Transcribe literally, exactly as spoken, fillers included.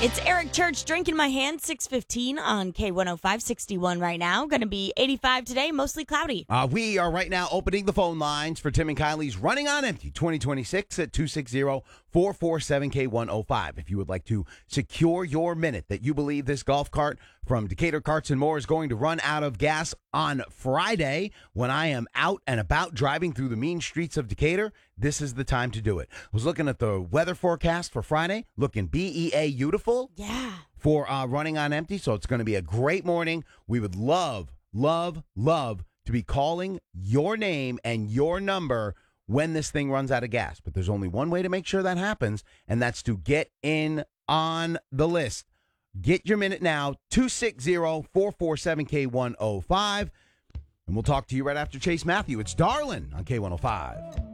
It's Eric Church, Drinking My Hand, six fifteen on K one oh five, sixty-one right now. Going to be eighty-five today, mostly cloudy. Uh, we are right now opening the phone lines for Tim and Kylie's Running on Empty twenty twenty-six at two six zero, four four seven, K one oh five. If you would like to secure your minute that you believe this golf cart from Decatur Carts and More is going to run out of gas on Friday when I am out and about driving through the mean streets of Decatur, this is the time to do it. I was looking at the weather forecast for Friday, looking B E A beautiful. Yeah. For uh, Running on Empty, so it's going to be a great morning. We would love, love, love to be calling your name and your number when this thing runs out of gas. But there's only one way to make sure that happens, and that's to get in on the list. Get your minute now, two six zero, four four seven, K one oh five. And we'll talk to you right after Chase Matthew. It's Darlin' on K one oh five.